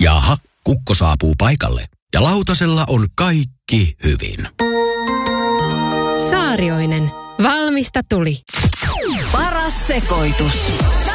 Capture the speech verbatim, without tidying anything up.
Jaha, kukko saapuu paikalle ja lautasella on kaikki hyvin. Saarioinen. Valmista tuli. Paras sekoitus.